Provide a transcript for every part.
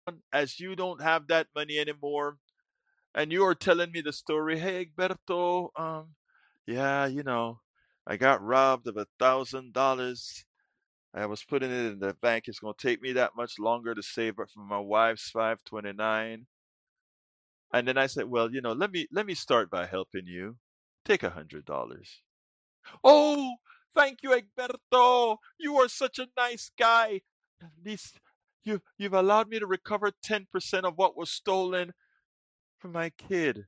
as you don't have that money anymore, and you are telling me the story. Hey, Egberto, yeah, I got robbed of $1,000. I was putting it in the bank. It's gonna take me that much longer to save up for my wife's 529. And then I said, well, let me start by helping you. Take $100. Oh, thank you, Egberto. You are such a nice guy. At least you've allowed me to recover 10% of what was stolen from my kid.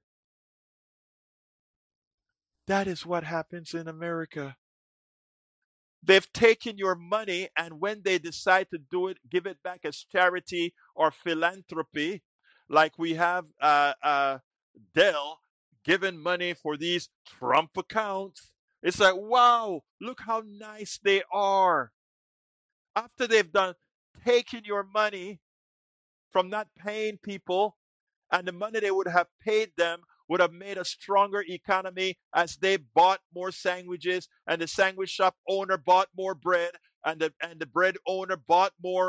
That is what happens in America. They've taken your money, and when they decide to do it, give it back as charity or philanthropy, like we have Dell giving money for these Trump accounts. It's like, wow, look how nice they are. After they've done taking your money from not paying people, and the money they would have paid them would have made a stronger economy as they bought more sandwiches, and the sandwich shop owner bought more bread, and the bread owner bought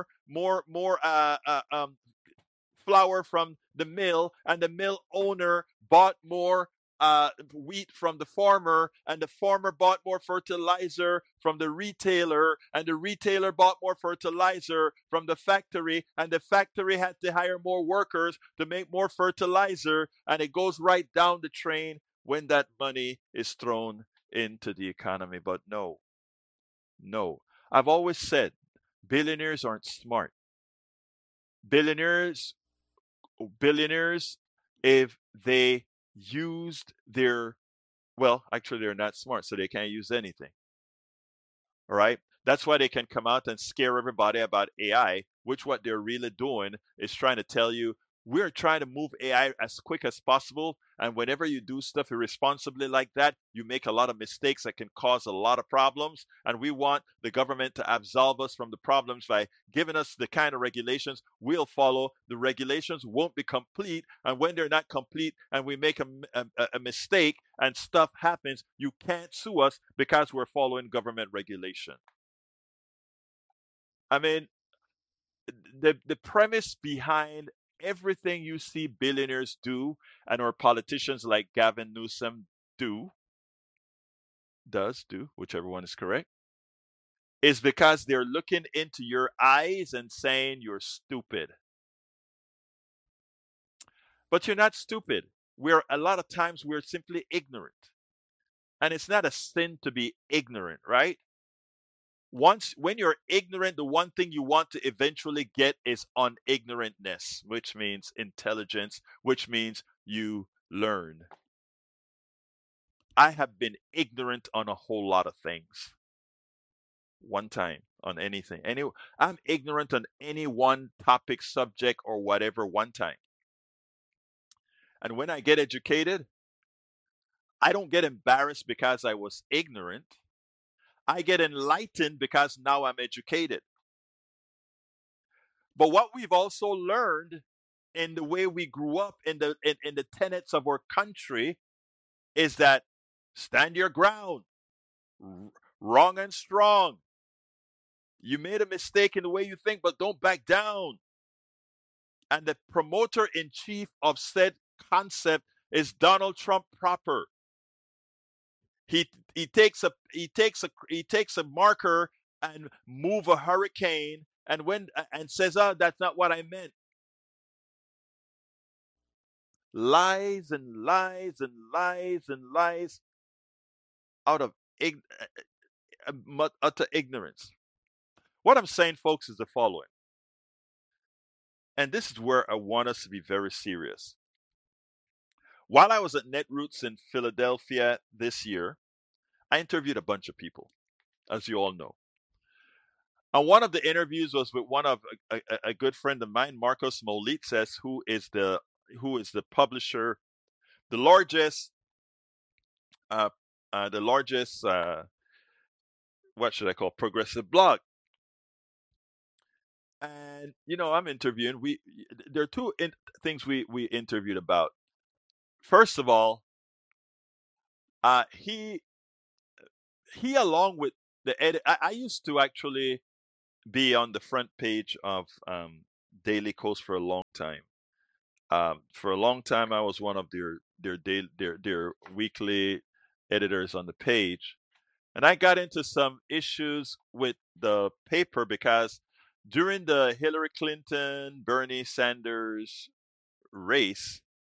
more flour from the mill, and the mill owner bought more wheat from the farmer, and the farmer bought more fertilizer from the retailer, and the retailer bought more fertilizer from the factory, and the factory had to hire more workers to make more fertilizer, and it goes right down the train when that money is thrown into the economy. But no, no. I've always said billionaires aren't smart. Billionaires billionaires, if they used their, well, actually they're not smart, so they can't use anything. All right. That's why they can come out and scare everybody about AI, which what they're really doing is trying to tell you we're trying to move AI as quick as possible. And whenever you do stuff irresponsibly like that, you make a lot of mistakes that can cause a lot of problems. And we want the government to absolve us from the problems by giving us the kind of regulations we'll follow. The regulations won't be complete. And when they're not complete and we make a mistake and stuff happens, you can't sue us because we're following government regulation. I mean, the premise behind everything you see billionaires do and our politicians like Gavin Newsom do, does do, whichever one is correct, is because they're looking into your eyes and saying you're stupid. But you're not stupid. We're a lot of times we're simply ignorant. And it's not a sin to be ignorant, right? Once when you're ignorant, the one thing you want to eventually get is unignorantness, which means intelligence, which means you learn. I have been ignorant on a whole lot of things. One time on anything. I'm ignorant on any one topic, subject, or whatever one time. And when I get educated, I don't get embarrassed because I was ignorant. I get enlightened because now I'm educated. But what we've also learned in the way we grew up in the tenets of our country is that stand your ground, wrong and strong. You made a mistake in the way you think, but don't back down. And the promoter in chief of said concept is Donald Trump proper. He takes a marker and move a hurricane and says, "Oh, that's not what I meant." Lies and lies and lies and lies out of utter ignorance. What I'm saying, folks, is the following, and this is where I want us to be very serious. While I was at Netroots in Philadelphia this year, I interviewed a bunch of people, as you all know. And one of the interviews was with one of a good friend of mine, Marcos Molitzes, who is the publisher, the largest, uh, what should I call, progressive blog. And I'm interviewing. There are things we interviewed about. First of all, he along with the edit. I used to actually be on the front page of Daily Kos for a long time. For a long time, I was one of their weekly editors on the page, and I got into some issues with the paper because during the Hillary Clinton, Bernie Sanders race,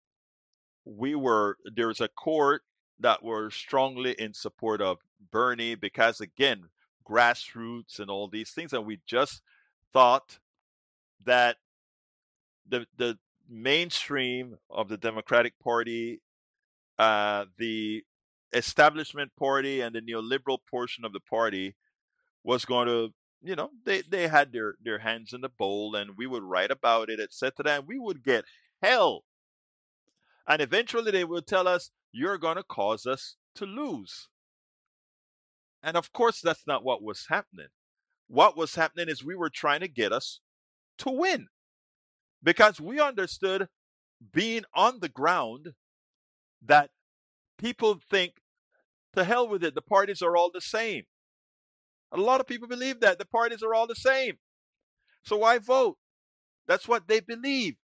there was a court that were strongly in support of Bernie because again, grassroots and all these things, and we just thought that the mainstream of the Democratic Party, the establishment party, and the neoliberal portion of the party was going to, they had their hands in the bowl, and we would write about it, etc., and we would get hell. And eventually they would tell us, you're going to cause us to lose. And of course, that's not what was happening. What was happening is we were trying to get us to win because we understood, being on the ground, that people think, to hell with it, the parties are all the same. A lot of people believe that the parties are all the same. So why vote? That's what they believe.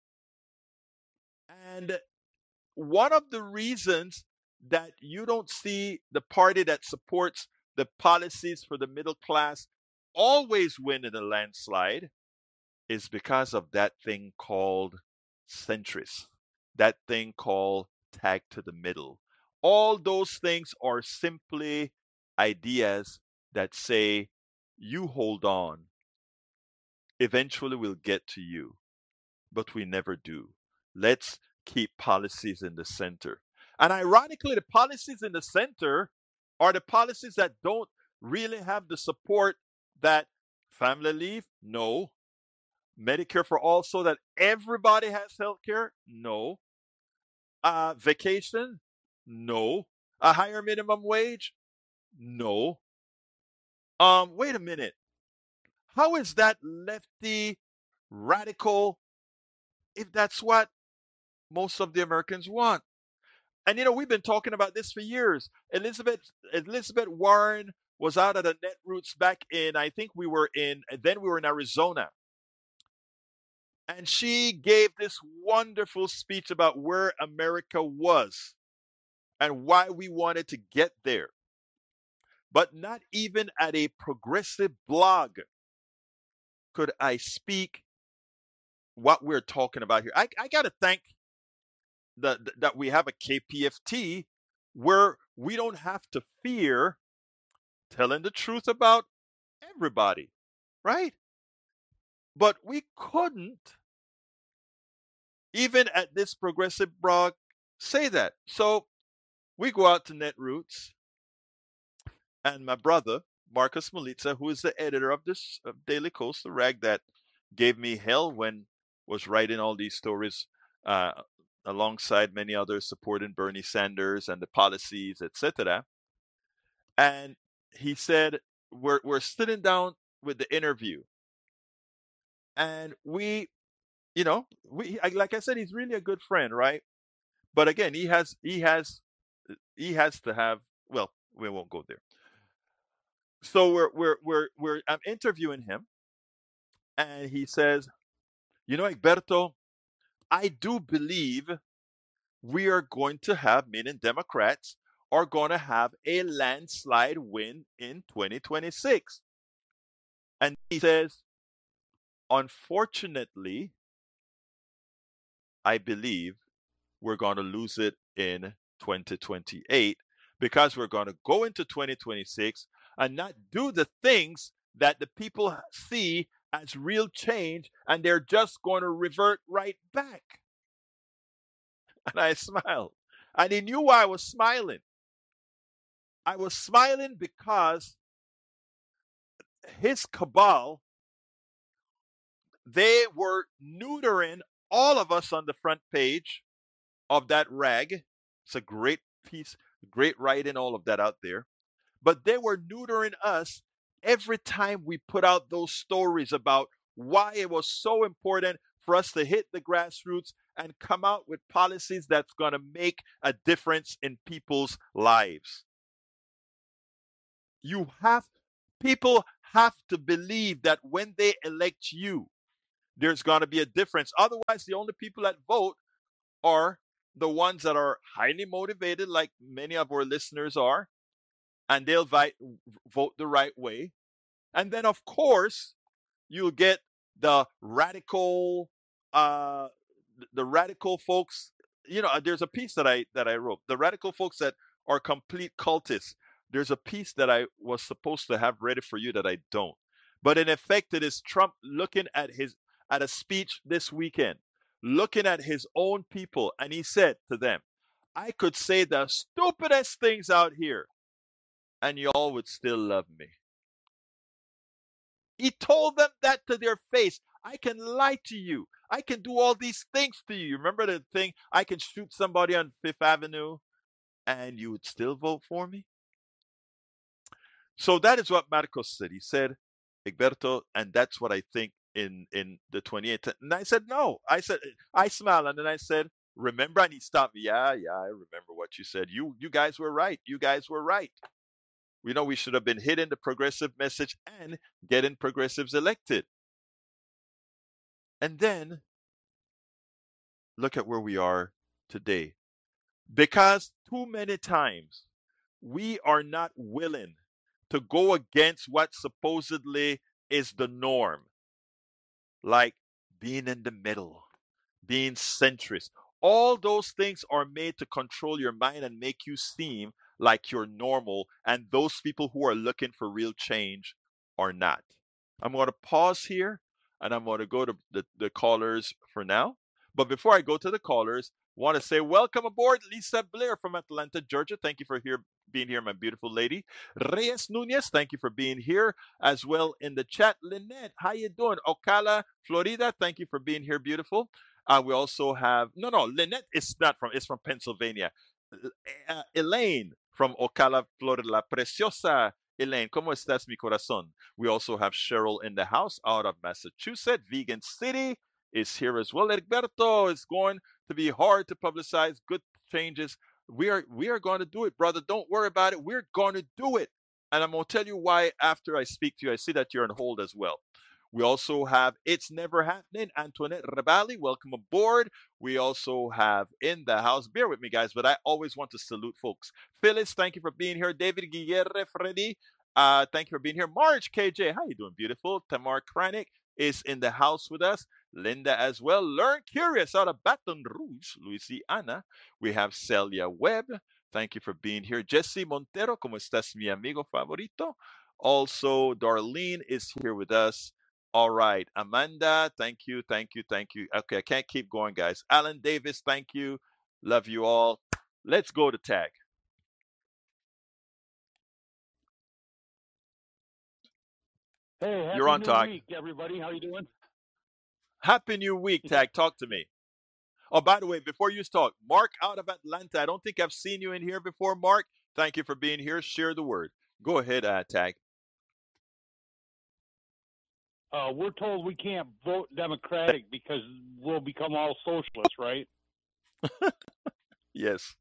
And one of the reasons that you don't see the party that supports the policies for the middle class always win in a landslide is because of that thing called centrist, that thing called tag to the middle. All those things are simply ideas that say, you hold on, eventually we'll get to you, but we never do. Let's keep policies in the center. And ironically, the policies in the center are the policies that don't really have the support that family leave, no. Medicare for all, so that everybody has health care, no. Vacation, no. A higher minimum wage, no. Wait a minute. How is that lefty radical if that's what most of the Americans want? And we've been talking about this for years. Elizabeth Warren was out at the Netroots back in, I think we were in Arizona. And she gave this wonderful speech about where America was and why we wanted to get there. But not even at a progressive blog could I speak what we're talking about here. I got to thank that we have a KPFT where we don't have to fear telling the truth about everybody, right? But we couldn't, even at this progressive blog, say that. So we go out to Netroots, and my brother, Marcus Melitza, who is the editor of this Daily Kos, the rag that gave me hell when was writing all these stories alongside many others supporting Bernie Sanders and the policies, etc. And he said, we're sitting down with the interview, and like I said, he's really a good friend, right? But again, he has to have. Well, we won't go there. So I'm interviewing him, and he says, Egberto, I do believe we are going to have, meaning Democrats, are going to have a landslide win in 2026. And he says, unfortunately, I believe we're going to lose it in 2028 because we're going to go into 2026 and not do the things that the people see as real change, and they're just going to revert right back. And I smiled. And he knew why I was smiling. I was smiling because his cabal, they were neutering all of us on the front page of that rag. It's a great piece, great writing, all of that out there. But they were neutering us every time we put out those stories about why it was so important for us to hit the grassroots and come out with policies that's going to make a difference in people's lives. People have to believe that when they elect you, there's going to be a difference. Otherwise, the only people that vote are the ones that are highly motivated, like many of our listeners are, and they'll vote the right way. And then, of course, you'll get the radical, uh, the radical folks. There's a piece that I wrote. The radical folks that are complete cultists. There's a piece that I was supposed to have ready for you that I don't. But in effect, it is Trump looking at a speech this weekend, looking at his own people, and he said to them, "I could say the stupidest things out here, and y'all would still love me." He told them that to their face. I can lie to you. I can do all these things to you. Remember the thing? I can shoot somebody on Fifth Avenue and you would still vote for me? So that is what Marcos said. He said, Egberto, and that's what I think in the 28th. And I said, no. I smiled and then I said, remember? And he stopped me. Yeah, I remember what you said. You guys were right. You guys were right. We should have been hitting the progressive message and getting progressives elected. And then look at where we are today. Because too many times we are not willing to go against what supposedly is the norm, like being in the middle, being centrist. All those things are made to control your mind and make you seem like you're normal, and those people who are looking for real change are not. I'm going to pause here and I'm going to go to the callers for now. But before I go to the callers, I want to say welcome aboard, Lisa Blair from Atlanta, Georgia. Thank you for being here, my beautiful lady. Reyes Nunez, thank you for being here as well in the chat. Lynette, how you doing? Ocala, Florida, thank you for being here, beautiful. We also have Lynette is not from, it's from Pennsylvania. Elaine from Ocala, Florida, La Preciosa Elaine, ¿cómo estás, mi corazón? We also have Cheryl in the house out of Massachusetts. Vegan City is here as well. Egberto, it's going to be hard to publicize good changes. We are going to do it, brother. Don't worry about it. We're going to do it. And I'm going to tell you why after I speak to you. I see that you're on hold as well. We also have It's Never Happening, Antoinette Rabali, welcome aboard. We also have in the house, bear with me guys, but I always want to salute folks. Phyllis, thank you for being here. David Guillerre Freddy, thank you for being here. Marge KJ, how you doing, beautiful? Tamar Kranik is in the house with us. Linda as well. Learn Curious out of Baton Rouge, Louisiana. We have Celia Webb. Thank you for being here. Jesse Montero, ¿cómo estás, mi amigo favorito? Also, Darlene is here with us. All right. Amanda, thank you. Okay, I can't keep going, guys. Alan Davis, thank you. Love you all. Let's go to tag. Hey, happy You're on new tag. week, everybody. How you doing? Happy New Week, Tag. Talk to me. Oh, by the way, before you talk, Mark out of Atlanta. I don't think I've seen you in here before, Mark. Thank you for being here. Share the word. Go ahead, Tag. We're told we can't vote Democratic because we'll become all socialists, right? Yes.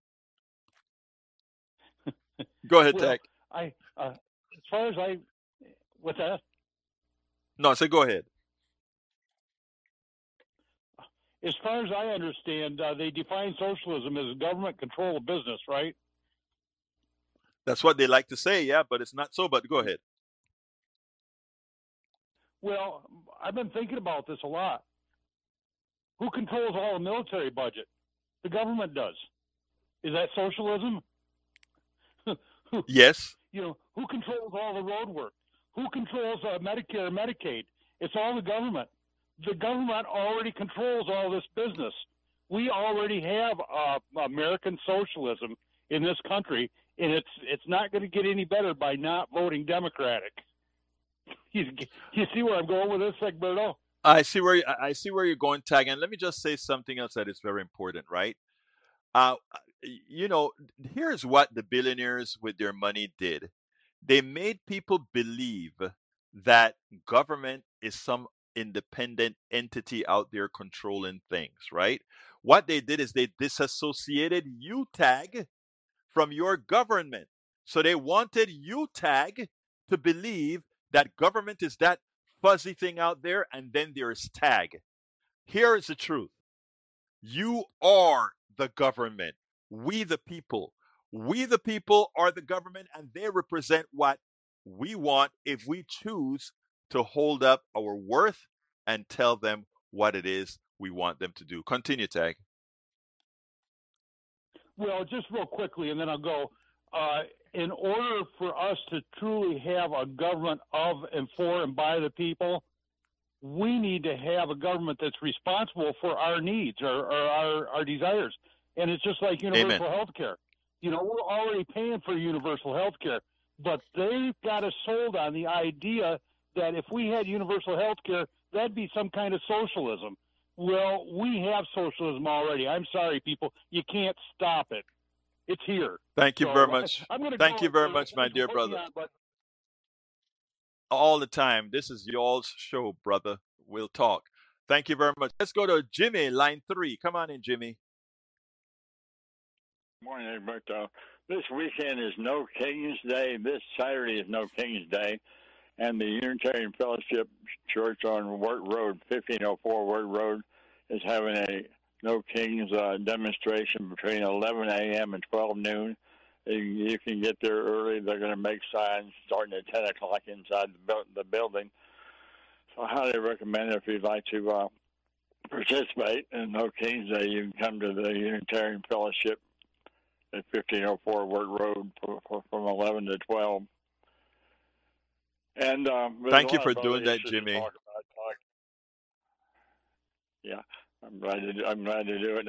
Go ahead, Well, Tag. as far as what's that? No, so go ahead. As far as I understand, they define socialism as government control of business, right? That's what they like to say, yeah, but it's not so. But go ahead. Well, I've been thinking about this a lot. Who controls all the military budget? The government does. Is that socialism? Yes. Who controls all the road work? Who controls Medicare and Medicaid? It's all the government. The government already controls all this business. We already have American socialism in this country, and it's not going to get any better by not voting Democratic. You see where I'm going with this, Egberto? I see where you're going, Tag. And let me just say something else that is very important, right? Here's what the billionaires with their money did. They made people believe that government is some independent entity out there controlling things, right? What they did is they disassociated you, Tag, from your government. So they wanted you, Tag, to believe that government is that fuzzy thing out there, and then there's tag. Here is the truth. You are the government. We the people. We the people are the government, and they represent what we want if we choose to hold up our worth and tell them what it is we want them to do. Continue, Tag. Well, just real quickly, and then I'll go. In order for us to truly have a government of and for and by the people, we need to have a government that's responsible for our needs or our desires. And it's just like universal health care. We're already paying for universal health care, but they've got us sold on the idea that if we had universal health care, that'd be some kind of socialism. Well, we have socialism already. I'm sorry, people. You can't stop it. It's here. Thank you very much. Thank you very much, my dear brother. All the time. This is y'all's show, brother. We'll talk. Thank you very much. Let's go to Jimmy, line 3. Come on in, Jimmy. Morning, Egberto. This weekend is No King's Day. This Saturday is No King's Day. And the Unitarian Fellowship Church on Wirt Road, 1504 Wirt Road, is having a No Kings demonstration between 11 a.m. and 12 noon. You can get there early. They're going to make signs starting at 10 o'clock inside the building. So I highly recommend it if you'd like to participate in No Kings Day. You can come to the Unitarian Fellowship at 1504 Wirt Road from 11 to 12. And thank you for doing that, Jimmy. Yeah, I'm glad to do it.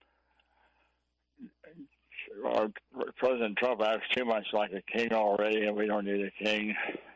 President Trump acts too much like a king already, and we don't need a king.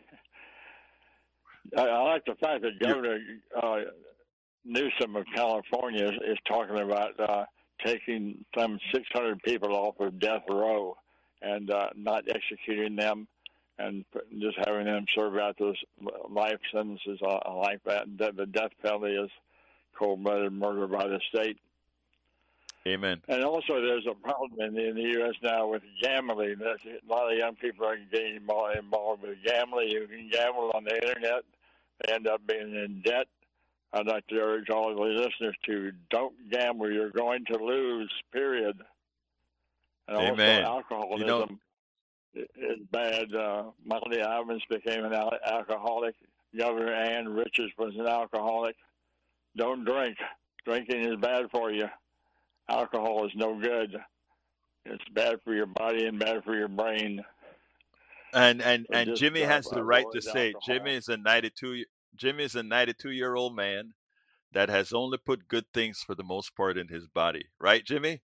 I like the fact that Governor Newsom of California is talking about taking some 600 people off of death row and not executing them, and just having them serve out those life sentences like that. The death penalty is cold-blooded murder by the state. Amen. And also, there's a problem in the U.S. now with gambling. There's a lot of young people are getting involved with gambling. You can gamble on the internet. They end up being in debt. I'd like to urge all of the listeners to don't gamble. You're going to lose, period. And Amen. Also, alcoholism is bad. Molly Ivins became an alcoholic. Governor Ann Richards was an alcoholic. Don't drink. Drinking is bad for you. Alcohol is no good. It's bad for your body and bad for your brain. And Jimmy has the right to say it. Jimmy is a 92-year-old man that has only put good things for the most part in his body. Right, Jimmy?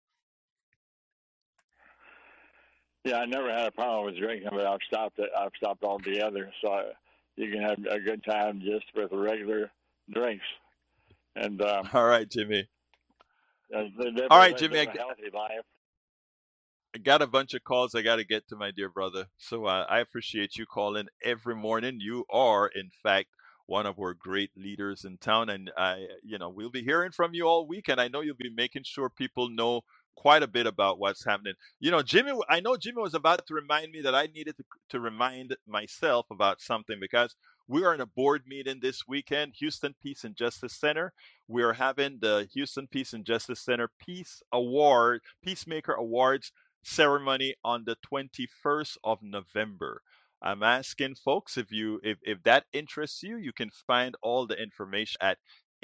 Yeah, I never had a problem with drinking, but I've stopped it. I've stopped altogether. So you can have a good time just with regular drinks. And all right, Jimmy. All right, Jimmy. A healthy life. I got a bunch of calls I got to get to, my dear brother. So I appreciate you calling every morning. You are, in fact, one of our great leaders in town, and we'll be hearing from you all week. And I know you'll be making sure people know quite a bit about what's happening. Jimmy, I know Jimmy was about to remind me that I needed to remind myself about something, because we are in a board meeting this weekend, Houston Peace and Justice Center. We are having the Houston Peace and Justice Center Peacemaker Awards ceremony on the 21st of November. I'm asking folks, if that interests you, you can find all the information at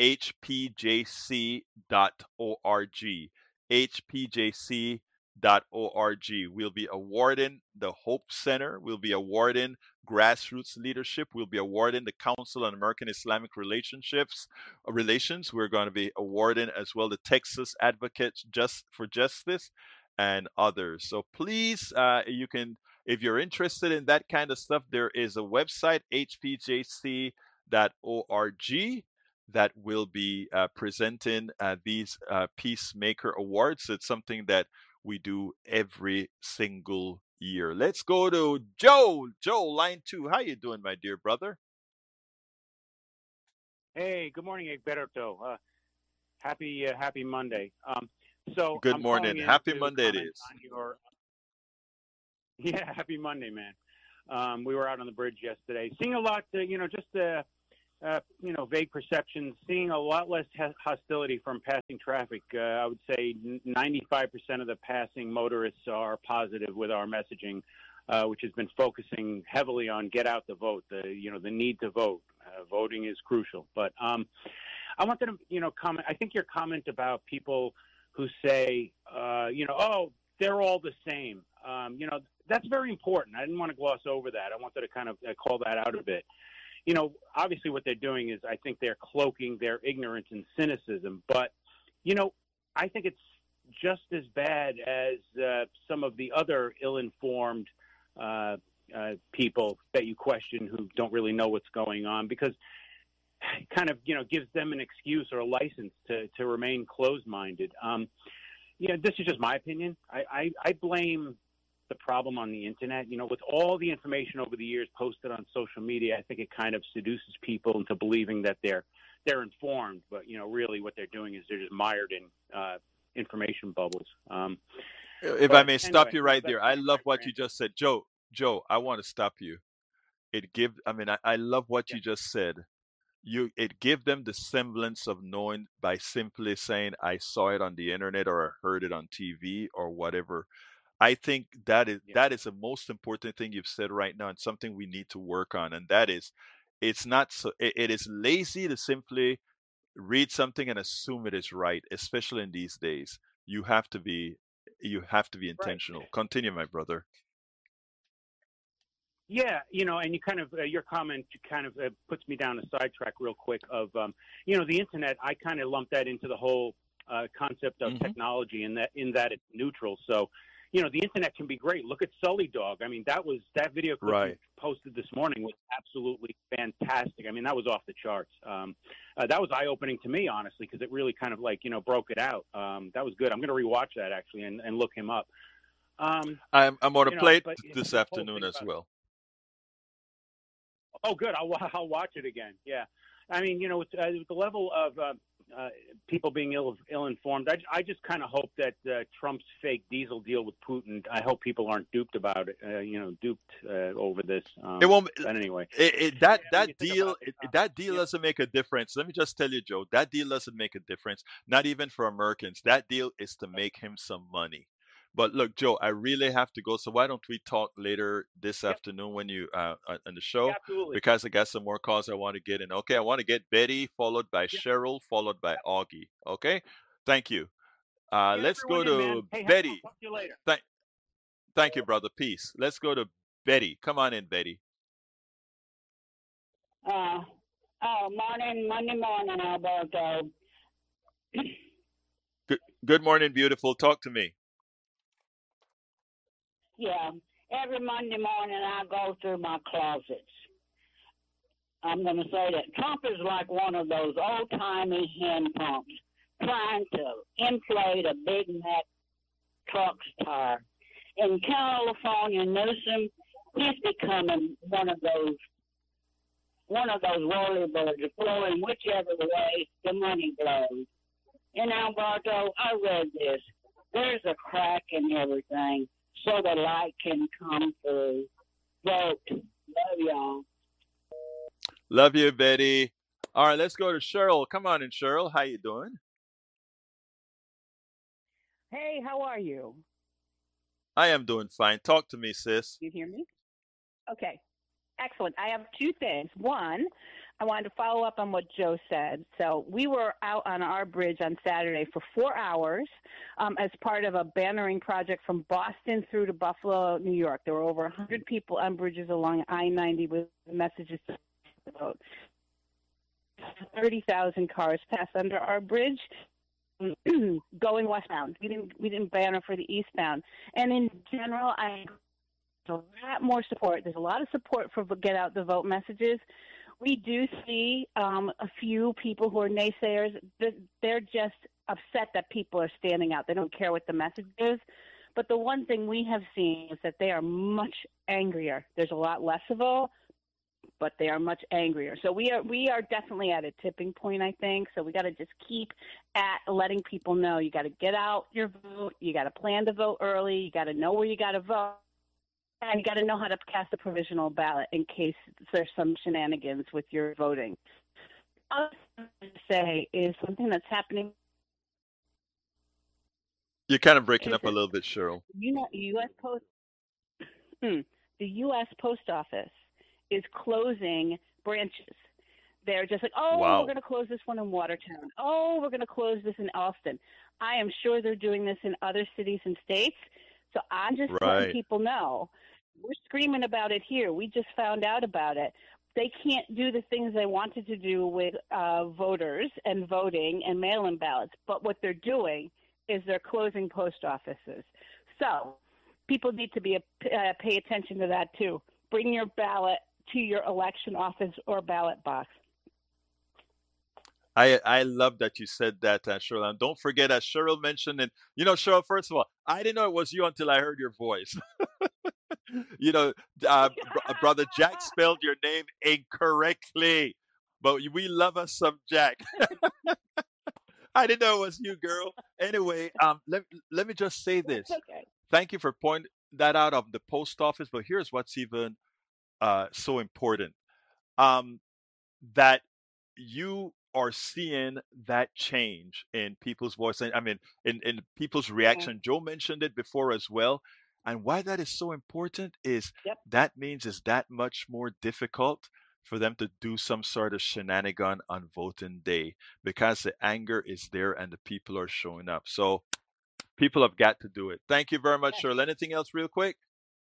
hpjc.org. hpjc.org. We'll be awarding the Hope Center. We'll be awarding Grassroots Leadership. We'll be awarding the Council on American Islamic Relations. We're going to be awarding as well the Texas Advocates for Justice and others. So please, you can, if you're interested in that kind of stuff, there is a website, hpjc.org, that will be presenting these Peacemaker Awards. It's something that we do every single year. Let's go to Joe. Joe, line 2. How you doing, my dear brother? Hey, good morning, Egberto. Happy Monday. So good morning. Happy Monday it is. Yeah, happy Monday, man. We were out on the bridge yesterday, seeing a lot. vague perceptions, seeing a lot less hostility from passing traffic. I would say 95% of the passing motorists are positive with our messaging, which has been focusing heavily on get out the vote, the need to vote. Voting is crucial. But I wanted to, comment. I think your comment about people who say, oh, they're all the same. That's very important. I didn't want to gloss over that. I wanted to kind of call that out a bit. Obviously what they're doing is I think they're cloaking their ignorance and cynicism. But, I think it's just as bad as some of the other ill-informed people that you question who don't really know what's going on, because it kind of, gives them an excuse or a license to remain closed-minded. This is just my opinion. I blame the problem on the internet. With all the information over the years posted on social media, I think it kind of seduces people into believing that they're informed, but really what they're doing is they're just mired in information bubbles. If I may stop you right there, I love what you just said, Joe. I want to stop you. I love what you just said. It give them the semblance of knowing by simply saying I saw it on the internet or I heard it on TV or whatever. I think that is the most important thing you've said right now, and something we need to work on. And that is, it's not so. It is lazy to simply read something and assume it is right, especially in these days. You have to be intentional. Right. Continue, my brother. Yeah, and you kind of your comment kind of puts me down a sidetrack real quick of the internet. I kind of lump that into the whole concept of technology, in that it's neutral. So. The internet can be great. Look at Sully Dog. I mean, that video clip you posted this morning was absolutely fantastic. I mean, that was off the charts. That was eye-opening to me, honestly, because it really kind of broke it out. That was good. I'm going to rewatch that actually and look him up. I'm going to play it this afternoon as well. Oh, good. I'll watch it again. Yeah. I mean, with the level of people being ill-informed, I just kind of hope that Trump's fake diesel deal with Putin, I hope people aren't duped about it, over this. It won't. But anyway, that deal doesn't make a difference. Let me just tell you, Joe, that deal doesn't make a difference. Not even for Americans. That deal is to make him some money. But look, Joe, I really have to go. So why don't we talk later this afternoon when you on the show? Yeah, absolutely. Because I got some more calls I want to get in. Okay, I want to get Betty, followed by Cheryl, followed by Augie. Okay, thank you. Let's go to Betty. Talk to you later. Thank you, brother. Peace. Let's go to Betty. Come on in, Betty. Monday morning, Alberto. Good morning, beautiful. Talk to me. Yeah, every Monday morning I go through my closets. I'm going to say that Trump is like one of those old-timey hand pumps trying to inflate a Big Mac truck's tire. In California, Newsom, he's becoming one of those whirly-birds flowing whichever way the money blows. And Alberto, I read this. There's a crack in everything, so the light can come through. Vote. Love y'all. Love you, Betty. All right, let's go to Cheryl. Come on in, Cheryl. How you doing? Hey, how are you? I am doing fine. Talk to me, sis. You hear me? Okay. Excellent. I have two things. One, I wanted to follow up on what Joe said. So we were out on our bridge on Saturday for 4 hours as part of a bannering project from Boston through to Buffalo, New York. There were over 100 people on bridges along I-90 with messages to vote. 30,000 cars passed under our bridge going westbound. We didn't banner for the eastbound. And in general, there's a lot more support. There's a lot of support for get out the vote messages. We do see a few people who are naysayers. They're just upset that people are standing out. They don't care what the message is. But the one thing we have seen is that they are much angrier. There's a lot less of all, but they are much angrier. So we are definitely at a tipping point, I think. So we got to just keep at letting people know you got to get out your vote. You got to plan to vote early. You got to know where you got to vote. And you got to know how to cast a provisional ballot in case there's some shenanigans with your voting. other thing to say is something that's happening You're kind of breaking is up a that little bit, Cheryl. U.S. Post, the U.S. Post Office is closing branches. They're just like, oh, we're Wow. going to close this one in Watertown. Oh, we're going to close this in Austin. I am sure they're doing this in other cities and states. So I'm just letting Right. people know. We're screaming about it here. We just found out about it. They can't do the things they wanted to do with voters and voting and mail-in ballots. But what they're doing is they're closing post offices. So people need to pay attention to that too. Bring your ballot to your election office or ballot box. I love that you said that, Cheryl. And don't forget, as Cheryl mentioned, and Cheryl, first of all, I didn't know it was you until I heard your voice. you know, brother Jack spelled your name incorrectly, but we love us some Jack. I didn't know it was you, girl. Anyway, let me just say That's this. okay. Thank you for pointing that out of the post office. But here's what's even so important: that you are seeing that change in people's voice. And I mean, in people's Mhm. reaction. Joe mentioned it before as well. And why that is so important is Yep. that means it's that much more difficult for them to do some sort of shenanigan on voting day because the anger is there and the people are showing up. So people have got to do it. Thank you very much, Yes. Cheryl. Anything else, real quick?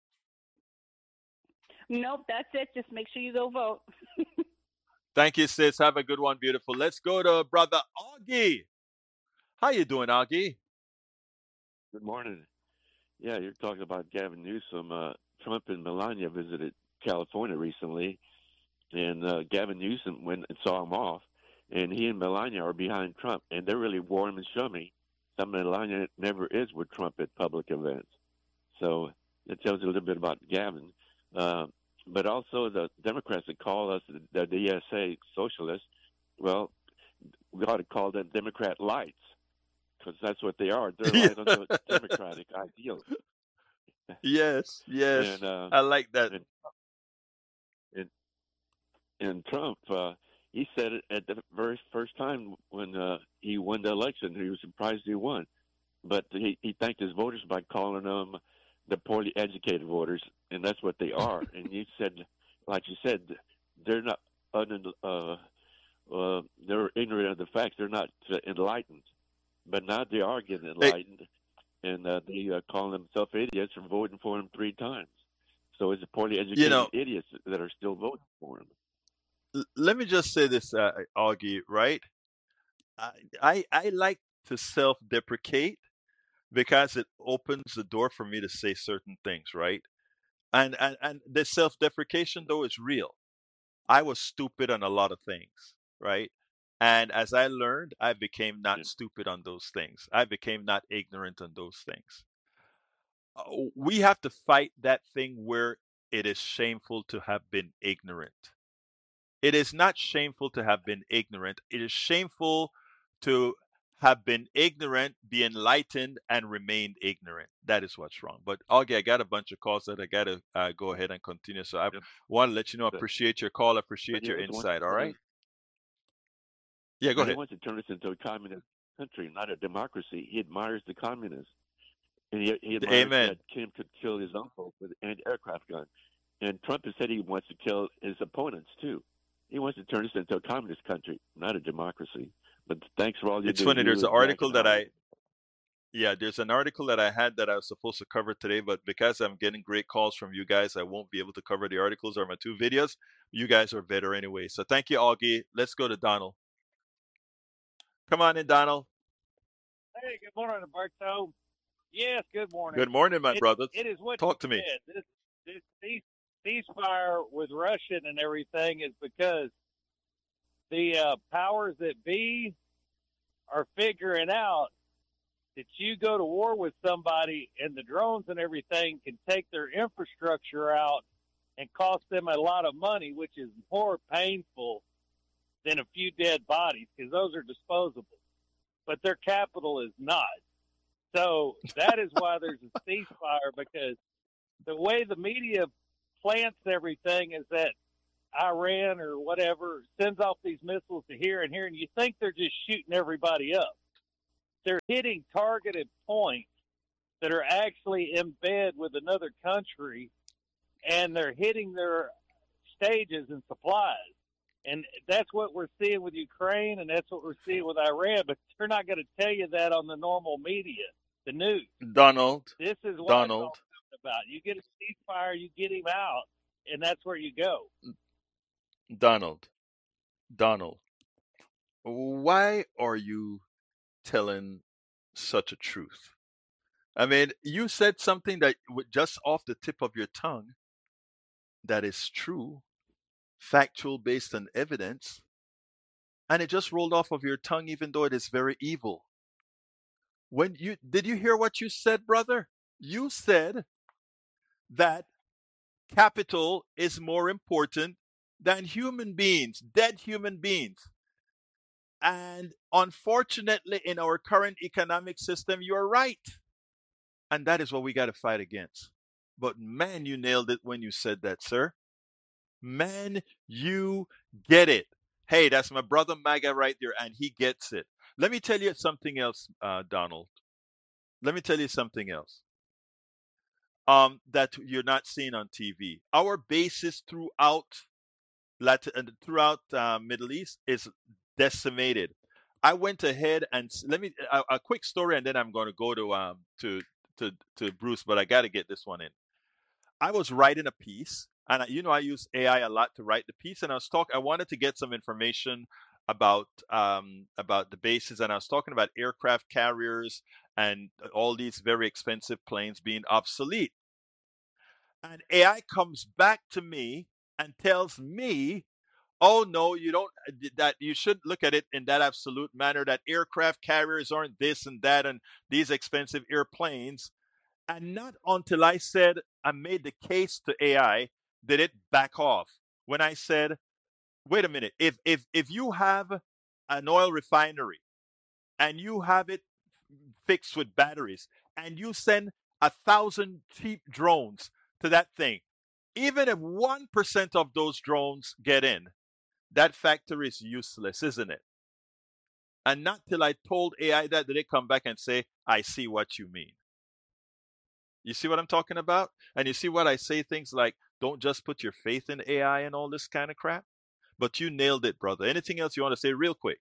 Nope, that's it. Just make sure you go vote. Thank you, sis. Have a good one, beautiful. Let's go to brother Augie. How you doing, Augie? Good morning. Yeah, you're talking about Gavin Newsom. Trump and Melania visited California recently, and Gavin Newsom went and saw him off, and he and Melania are behind Trump, and they're really warm and chummy. Some Melania never is with Trump at public events. So it tells you a little bit about Gavin. But also the Democrats that call us the DSA socialists, well, we ought to call them Democrat lights because that's what they are. They're light on the Democratic ideals. Yes, yes. And I like that. and and Trump, he said it at the very first time when he won the election. He was surprised he won, but he thanked his voters by calling them the poorly educated voters, and that's what they are. And you said, like you said, they're not they're ignorant of the facts. They're not enlightened, but now they are getting Hey, enlightened, and they call themselves idiots for voting for him 3 times. So it's the poorly you educated know, idiots that are still voting for him. let me just say this, Augie, right? I, I like to self-deprecate because it opens the door for me to say certain things, right? And the self-deprecation though is real. I was stupid on a lot of things, right? And as I learned, I became Yeah. not stupid on those things. I became not ignorant on those things. We have to fight that thing where it is shameful to have been ignorant. It is not shameful to have been ignorant. It is shameful to have been ignorant, be enlightened, and remain ignorant. That is what's wrong. But Augie, I got a bunch of calls that I got to go ahead and continue. So I Yep. want to let you know, I But, appreciate your call, but appreciate he your also wants insight. to All turn right? us, Yeah, go but he ahead. wants to turn us into a communist country, not a democracy. He admires the communists, and he admires Amen. that Kim could kill his uncle with an anti-aircraft gun. And Trump has said he wants to kill his opponents too. He wants to turn us into a communist country, not a democracy. But thanks for all you It's do, funny. There's you an and Jack article and that Howard. there's an article that I had that I was supposed to cover today, but because I'm getting great calls from you guys, I won't be able to cover the articles or my 2 videos. You guys are better anyway. So thank you, Augie. Let's go to Donald. Come on in, Donald. Hey, good morning, Alberto. Yes, good morning. Good morning, my It brother. it is what you Talk to me. said. This ceasefire with Russia and everything is because the powers that be are figuring out that you go to war with somebody and the drones and everything can take their infrastructure out and cost them a lot of money, which is more painful than a few dead bodies because those are disposable. But their capital is not. So that is why there's a ceasefire, because the way the media plants everything is that Iran or whatever sends off these missiles to here and here, and you think they're just shooting everybody up. They're hitting targeted points that are actually in bed with another country, and they're hitting their stages and supplies. And that's what we're seeing with Ukraine, and that's what we're seeing with Iran. But they're not going to tell you that on the normal media, the news. Donald, This is what Donald, I'm talking about. You get a ceasefire, you get him out, and that's where you go. Donald, Donald, why are you telling such a truth? I mean, you said something that just off the tip of your tongue that is true, factual, based on evidence, and it just rolled off of your tongue, even though it is very evil. Did you hear what you said, brother? You said that capital is more important than human beings, dead human beings. And unfortunately, in our current economic system, you're right. And that is what we got to fight against. But man, you nailed it when you said that, sir. Man, you get it. Hey, that's my brother MAGA right there, and he gets it. Let me tell you something else, Donald. Let me tell you something else that you're not seeing on TV. Our bases throughout Middle East is decimated. I went ahead and let me a quick story, and then I'm going to go to Bruce, but I got to get this one in. I was writing a piece, and I use AI a lot to write the piece, and I wanted to get some information about the bases, and I was talking about aircraft carriers and all these very expensive planes being obsolete. And AI comes back to me and tells me, oh no, you don't, that you shouldn't look at it in that absolute manner, that aircraft carriers aren't this and that and these expensive airplanes. And not until I made the case to AI did it back off. When I said, wait a minute, if you have an oil refinery and you have it fixed with batteries and you send 1,000 cheap drones to that thing, even if 1% of those drones get in, that factory is useless, isn't it? And not till I told AI that did it come back and say, I see what you mean. You see what I'm talking about? And you see what I say, things like, don't just put your faith in AI and all this kind of crap. But you nailed it, brother. Anything else you want to say real quick?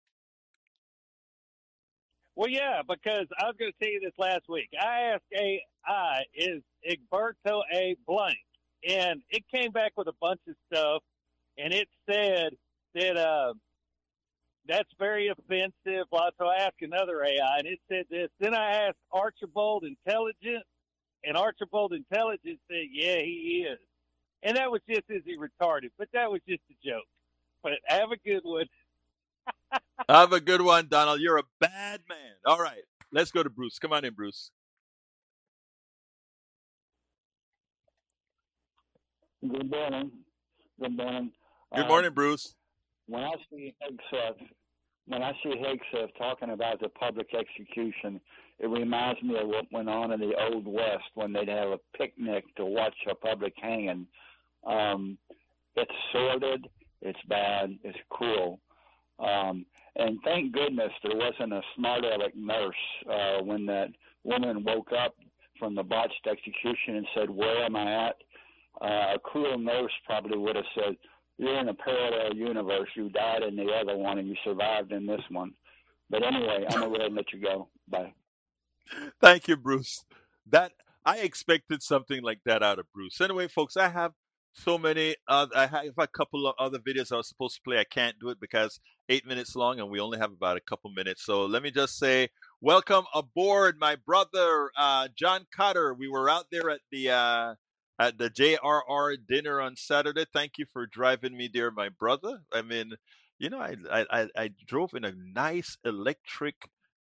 Well, yeah, because I was going to tell you this last week. I asked AI, is Egberto a blank? And it came back with a bunch of stuff, and it said that that's very offensive. Well, so I asked another AI, and it said this. Then I asked Archibald Intelligence, and Archibald Intelligence said, yeah, he is. And that was just as he retarded, but that was just a joke. But have a good one. Have a good one, Donald. You're a bad man. All right, let's go to Bruce. Come on in, Bruce. Good morning. Good morning. Good morning, Bruce. When I see Hegseth talking about the public execution, it reminds me of what went on in the Old West when they'd have a picnic to watch a public hanging. It's sordid, it's bad, it's cruel. And thank goodness there wasn't a smart aleck nurse when that woman woke up from the botched execution and said, where am I at? A cruel nurse probably would have said, you're in a parallel universe. You died in the other one and you survived in this one. But anyway, I'm going to go ahead and let you go. Bye. Thank you, Bruce. I expected something like that out of Bruce. Anyway, folks, I have so many. I have a couple of other videos I was supposed to play. I can't do it because 8 minutes long, and we only have about a couple minutes. So let me just say, welcome aboard, my brother John Cotter. We were out there at the JRR dinner on Saturday. Thank you for driving me there, my brother. I mean, I drove in a nice electric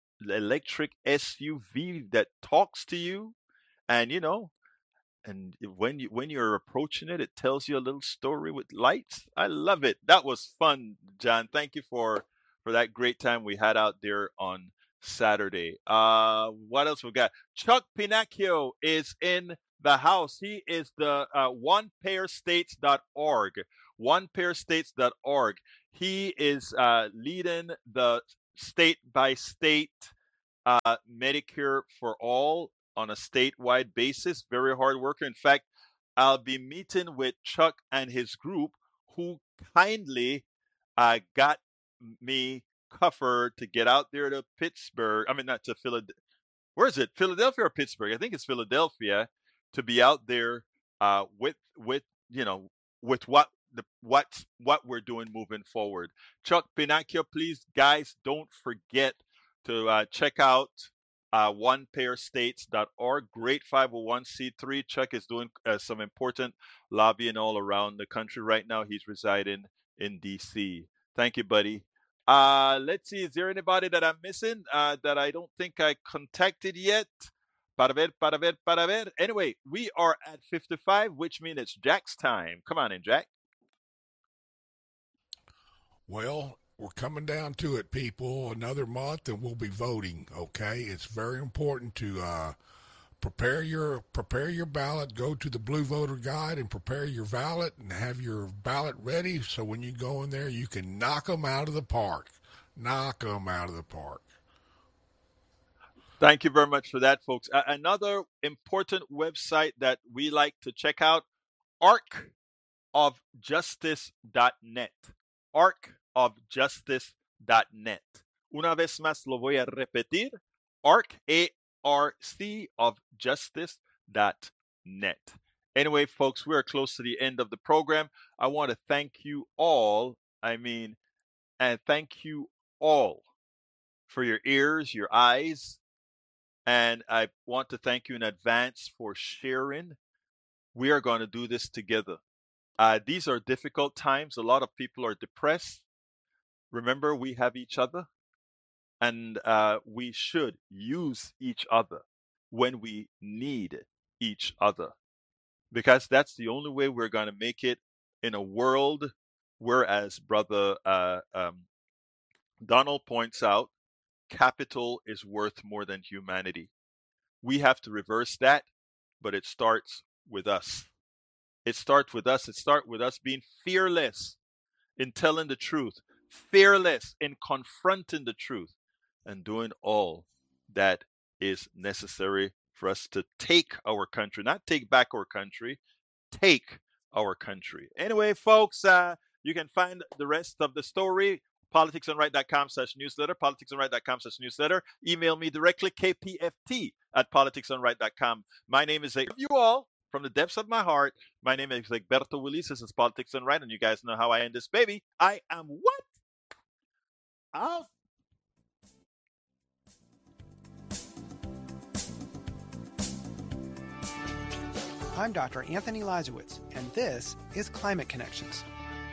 SUV that talks to you, and and when you're approaching it, it tells you a little story with lights. I love it. That was fun, John. Thank you for that great time we had out there on Saturday. What else we got? Chuck Pinacchio is in the house. He is the onepairstates.org. onepairstates.org. He is leading the state-by-state Medicare for All on a statewide basis. Very hard worker. In fact, I'll be meeting with Chuck and his group, who kindly got me covered to get out there to Pittsburgh. I mean, not to Philadelphia. Where is it? Philadelphia or Pittsburgh? I think it's Philadelphia, to be out there with what we're doing moving forward. Chuck Pinacchio, please, guys, don't forget to check out onepairstates.org. Great 501c3. Chuck is doing some important lobbying all around the country right now. He's residing in D.C. Thank you, buddy. Let's see. Is there anybody that I'm missing that I don't think I contacted yet? Para ver. Anyway, we are at 55, which means it's Jack's time. Come on in, Jack. Well, we're coming down to it, people. Another month and we'll be voting, okay? It's very important to prepare your ballot. Go to the Blue Voter Guide and prepare your ballot and have your ballot ready so when you go in there, you can knock them out of the park. Knock them out of the park. Thank you very much for that, folks. Another important website that we like to check out, arcofjustice.net. arcofjustice.net. Una vez más lo voy a repetir, arcofjustice.net. Anyway, folks, we're close to the end of the program. I want to thank you all, and thank you all for your ears, your eyes, and I want to thank you in advance for sharing. We are going to do this together. These are difficult times. A lot of people are depressed. Remember, we have each other, and we should use each other when we need each other, because that's the only way we're going to make it in a world where, as Brother Donald points out, capital is worth more than humanity. We have to reverse that, but it starts with us. It starts with us. It starts with us being fearless in telling the truth, fearless in confronting the truth, and doing all that is necessary for us to take our country, not take back our country, take our country. Anyway, folks, you can find the rest of the story, politicsdoneright.com/newsletter, politicsdoneright.com/newsletter. Email me directly, kpft@politicsdoneright.com. My name is you all. From the depths of my heart, my name is Egberto Willis. This is Politics Done Right, and you guys know how I end this baby. I am what? Out. I'm Dr. Anthony Lazowitz, and this is Climate Connections.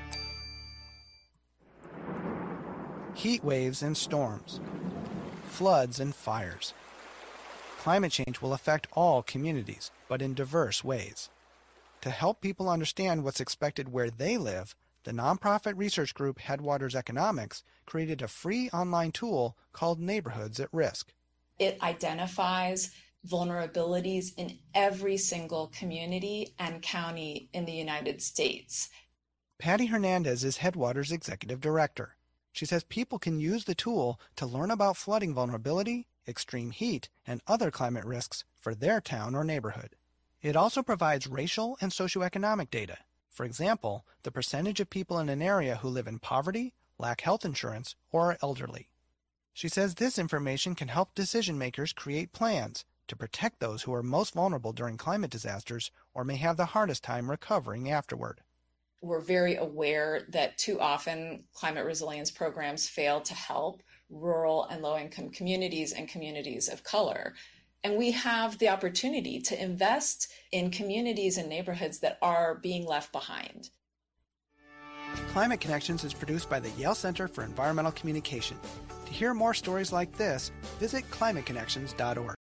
Heat waves and storms, floods and fires. Climate change will affect all communities, but in diverse ways. To help people understand what's expected where they live, the nonprofit research group Headwaters Economics created a free online tool called Neighborhoods at Risk. It identifies vulnerabilities in every single community and county in the United States. Patty Hernandez is Headwaters Executive Director. She says people can use the tool to learn about flooding vulnerability, extreme heat, and other climate risks for their town or neighborhood. It also provides racial and socioeconomic data. For example, the percentage of people in an area who live in poverty, lack health insurance, or are elderly. She says this information can help decision makers create plans to protect those who are most vulnerable during climate disasters or may have the hardest time recovering afterward. We're very aware that too often climate resilience programs fail to help rural and low-income communities and communities of color. And we have the opportunity to invest in communities and neighborhoods that are being left behind. Climate Connections is produced by the Yale Center for Environmental Communication. To hear more stories like this, visit climateconnections.org.